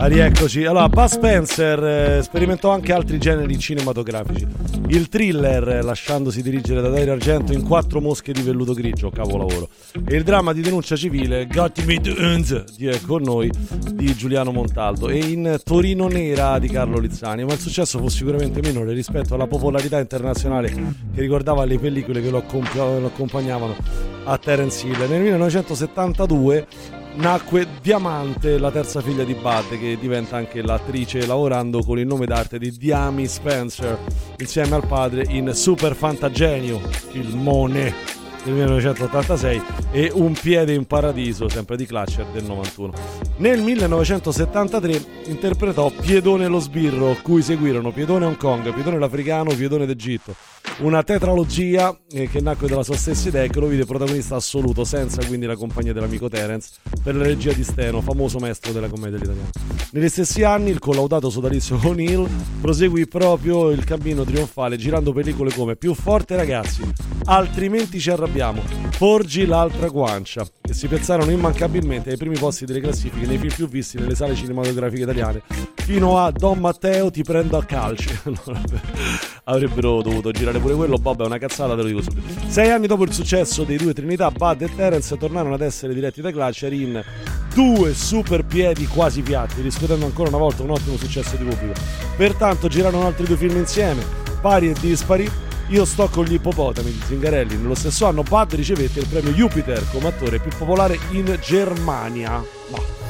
Rieccoci. Allora, Bud Spencer sperimentò anche altri generi cinematografici. Il thriller, lasciandosi dirigere da Dario Argento in 4 mosche di velluto grigio, capolavoro. E il dramma di denuncia civile, Got Me the Uns, con noi, di Giuliano Montaldo. E in Torino Nera di Carlo Lizzani. Ma il successo fu sicuramente minore rispetto alla popolarità internazionale che ricordava le pellicole che lo accompagnavano a Terence Hill. Nel 1972 nacque Diamante, la terza figlia di Bud, che diventa anche l'attrice lavorando con il nome d'arte di Diami Spencer insieme al padre in Super Fantagenio, filmone del 1986, e Un piede in paradiso, sempre di Clutcher, del 91. Nel 1973 interpretò Piedone lo sbirro, cui seguirono Piedone Hong Kong, Piedone l'Africano, Piedone d'Egitto, una tetralogia che nacque dalla sua stessa idea e che lo vide protagonista assoluto, senza quindi la compagnia dell'amico Terence, per la regia di Steno, famoso maestro della commedia italiana. Negli stessi anni il collaudato sodalizio O'Neill proseguì proprio il cammino trionfale girando pellicole come Più forte ragazzi, Altrimenti ci arrabbiamo, Porgi l'altra guancia, che si piazzarono immancabilmente ai primi posti delle classifiche nei film più visti nelle sale cinematografiche italiane, fino a Don Matteo ti prendo a calci. Avrebbero dovuto girare pure quello, Bob, è una cazzata, te lo dico subito. 6 anni dopo il successo dei due Trinità, Bud e Terence tornarono ad essere diretti da Clutcher in 2 super piedi quasi piatti, riscuotendo ancora una volta un ottimo successo di pubblico. Pertanto girarono altri 2 film insieme, pari e dispari. Io sto con gli ippopotami di Zingarelli. Nello stesso anno Bud ricevette il premio Jupiter come attore più popolare in Germania.